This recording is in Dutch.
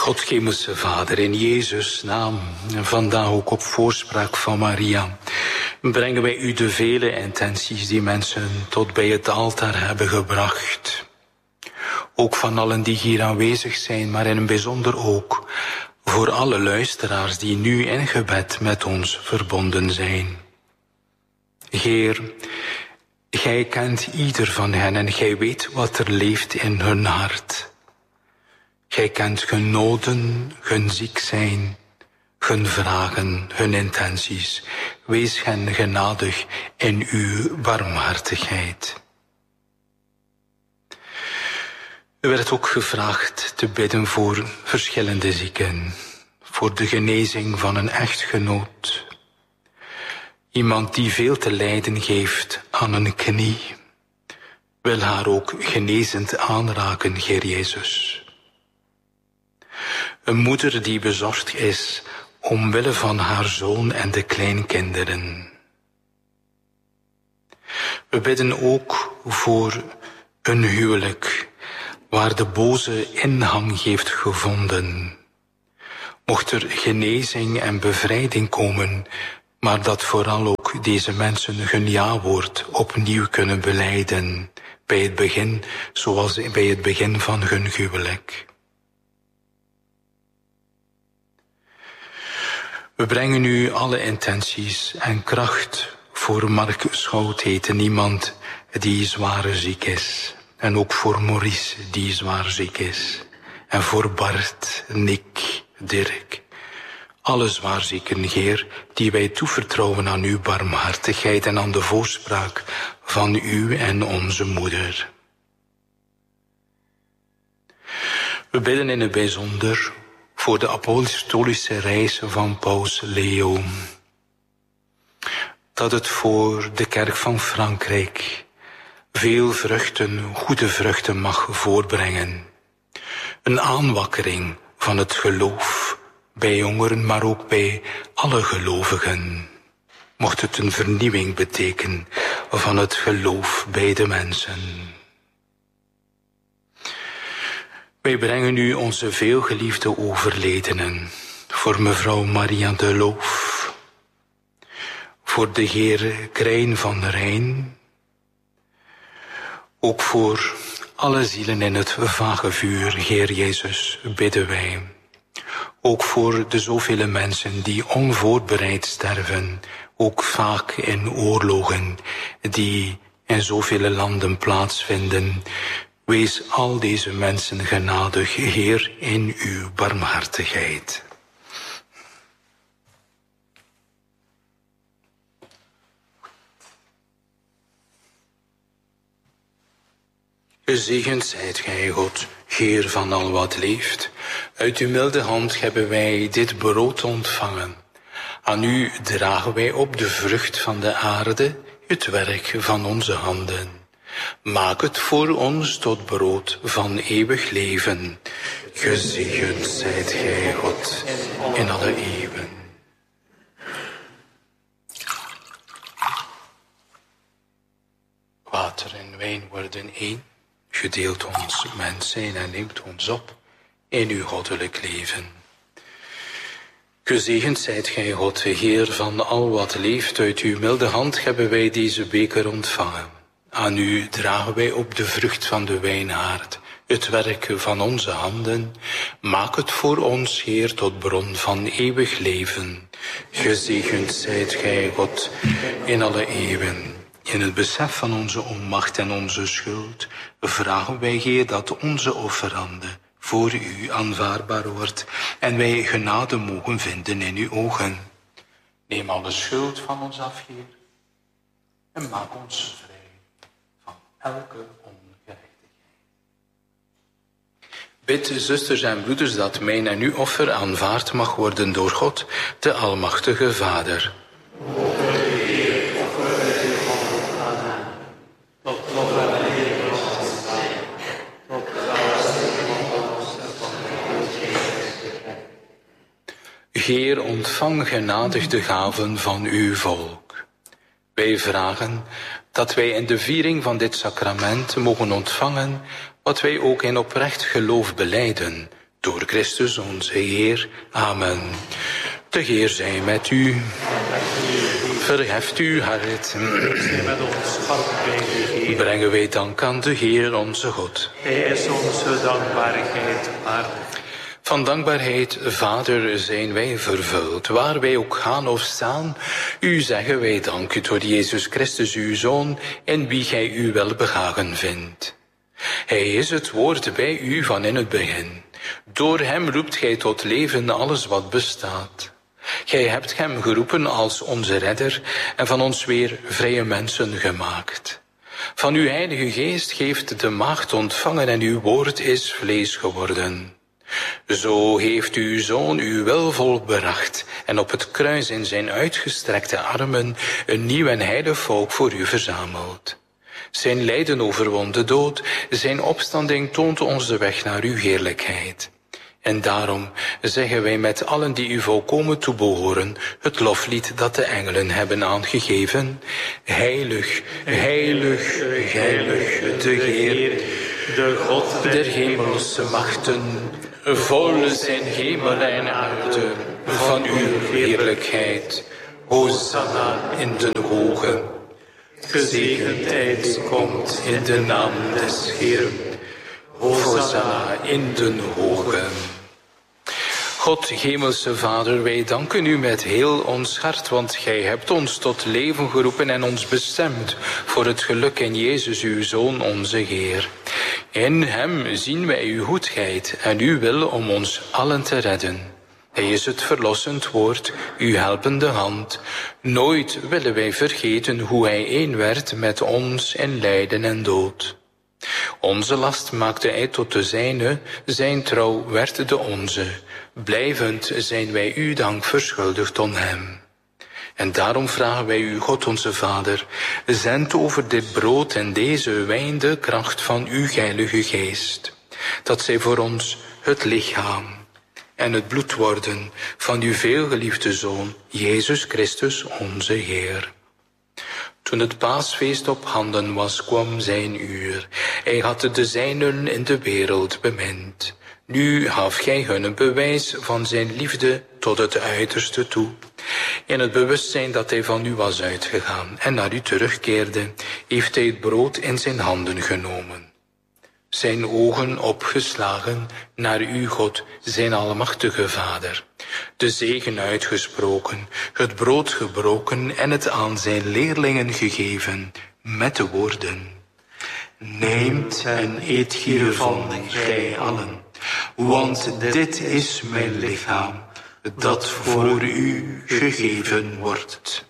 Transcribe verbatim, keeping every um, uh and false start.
God Hemelse Vader, in Jezus' naam, en vandaag ook op voorspraak van Maria, brengen wij u de vele intenties die mensen tot bij het altaar hebben gebracht. Ook van allen die hier aanwezig zijn, maar in een bijzonder ook voor alle luisteraars die nu in gebed met ons verbonden zijn. Heer, Gij kent ieder van hen en Gij weet wat er leeft in hun hart. Gij kent hun noden, hun ziek zijn, hun vragen, hun intenties. Wees hen genadig in uw barmhartigheid. U werd ook gevraagd te bidden voor verschillende zieken, voor de genezing van een echtgenoot. Iemand die veel te lijden heeft aan een knie, wil haar ook genezend aanraken, Heer Jezus. Een moeder die bezorgd is omwille van haar zoon en de kleinkinderen. We bidden ook voor een huwelijk waar de boze inhang heeft gevonden. Mocht er genezing en bevrijding komen, maar dat vooral ook deze mensen hun ja-woord opnieuw kunnen belijden bij het begin, zoals bij het begin van hun huwelijk. We brengen u alle intenties en kracht voor Mark Schoutheten, iemand die zwaar ziek is. En ook voor Maurice, die zwaar ziek is. En voor Bart, Nick, Dirk. Alle zwaarzieken, Heer, die wij toevertrouwen aan uw barmhartigheid en aan de voorspraak van u en onze moeder. We bidden in het bijzonder voor de apostolische reis van Paus Leo. Dat het voor de kerk van Frankrijk veel vruchten, goede vruchten mag voorbrengen. Een aanwakkering van het geloof bij jongeren, maar ook bij alle gelovigen. Mocht het een vernieuwing betekenen van het geloof bij de mensen. Wij brengen u onze veelgeliefde overledenen. Voor mevrouw Maria de Loof. Voor de heer Krijn van Rijn. Ook voor alle zielen in het vage vuur, Heer Jezus, bidden wij. Ook voor de zoveel mensen die onvoorbereid sterven, ook vaak in oorlogen die in zoveel landen plaatsvinden. Wees al deze mensen genadig, Heer, in uw barmhartigheid. Gezegend zijt gij, God, Heer van al wat leeft. Uit uw milde hand hebben wij dit brood ontvangen. Aan u dragen wij op de vrucht van de aarde, het werk van onze handen. Maak het voor ons tot brood van eeuwig leven. Gezegend zijt gij, God, in alle eeuwen. Water en wijn worden één. Gedeelt ons mens zijn en neemt ons op in uw goddelijk leven. Gezegend zijt gij, God, Heer van al wat leeft. Uit uw milde hand hebben wij deze beker ontvangen. Aan u dragen wij op de vrucht van de wijnhaard, het werk van onze handen. Maak het voor ons, Heer, tot bron van eeuwig leven. Gezegend zijt gij, God, in alle eeuwen. In het besef van onze onmacht en onze schuld vragen wij, Heer, dat onze offerande voor u aanvaardbaar wordt en wij genade mogen vinden in uw ogen. Neem alle schuld van ons af, Heer, en maak ons vrij van elke ongerechtigheid. Bid, zusters en broeders, dat mijn en uw offer aanvaard mag worden door God, de Almachtige Vader. Heer, ontvang genadig de gaven van uw volk. Wij vragen dat wij in de viering van dit sacrament mogen ontvangen wat wij ook in oprecht geloof belijden, Door Christus onze Heer. Amen. De Heer zij met u. Verheft uw hart. Met ons hart bij de Heer. Brengen wij dank aan de Heer onze God. Hij is onze dankbaarheid waardig. Van dankbaarheid, Vader, zijn wij vervuld. Waar wij ook gaan of staan, u zeggen wij dank u door Jezus Christus, uw Zoon, in wie gij uw welbehagen vindt. Hij is het woord bij u van in het begin. Door hem roept gij tot leven alles wat bestaat. Gij hebt hem geroepen als onze redder en van ons weer vrije mensen gemaakt. Van uw heilige geest geeft de maagd ontvangen en uw woord is vlees geworden. Zo heeft uw Zoon uw wil volbracht en op het kruis in zijn uitgestrekte armen een nieuw en heilig volk voor u verzameld. Zijn lijden overwon de dood, zijn opstanding toont ons de weg naar uw heerlijkheid. En daarom zeggen wij met allen die u volkomen toebehoren het loflied dat de engelen hebben aangegeven. Heilig, heilig, heilig, de Heer, de God der hemelse machten, vol zijn hemel en aarde van uw heerlijkheid. Hosanna in de hogen. Gezegendheid komt in de naam des Heeren. Hosanna in de hogen. God, hemelse Vader, wij danken u met heel ons hart, want gij hebt ons tot leven geroepen en ons bestemd voor het geluk in Jezus, uw Zoon, onze Heer. In hem zien wij uw goedheid en uw wil om ons allen te redden. Hij is het verlossend woord, uw helpende hand. Nooit willen wij vergeten hoe hij één werd met ons in lijden en dood. Onze last maakte hij tot de zijne, zijn trouw werd de onze. Blijvend zijn wij u dank verschuldigd om hem. En daarom vragen wij u, God onze Vader, zend over dit brood en deze wijn de kracht van uw heilige geest, dat zij voor ons het lichaam en het bloed worden van uw veelgeliefde Zoon, Jezus Christus onze Heer. Toen het paasfeest op handen was, kwam zijn uur. Hij had de zijnen in de wereld bemind. Nu gaf gij hun een bewijs van zijn liefde tot het uiterste toe. In het bewustzijn dat hij van u was uitgegaan en naar u terugkeerde, heeft hij het brood in zijn handen genomen. Zijn ogen opgeslagen naar u, God, zijn almachtige Vader. De zegen uitgesproken, het brood gebroken en het aan zijn leerlingen gegeven met de woorden: neemt en eet hiervan, gij allen, want dit is mijn lichaam, dat voor u gegeven wordt.